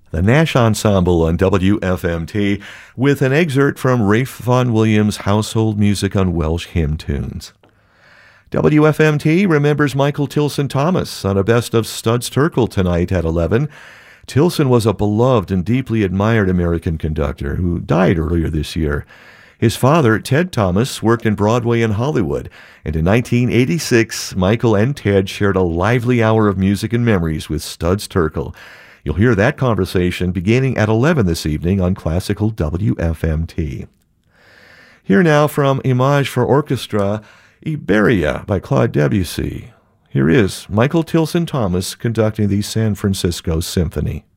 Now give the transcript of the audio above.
The Nash Ensemble on WFMT with an excerpt from Ralph Vaughan Williams' Household Music on Welsh Hymn Tunes. WFMT remembers Michael Tilson Thomas on a best of Studs Terkel tonight at 11. Tilson was a beloved and deeply admired American conductor who died earlier this year. His father, Ted Thomas, worked in Broadway and Hollywood, and in 1986, Michael and Ted shared a lively hour of music and memories with Studs Terkel. You'll hear that conversation beginning at 11 this evening on Classical WFMT. Here now from Image for Orchestra, Iberia by Claude Debussy. Here is Michael Tilson Thomas conducting the San Francisco Symphony.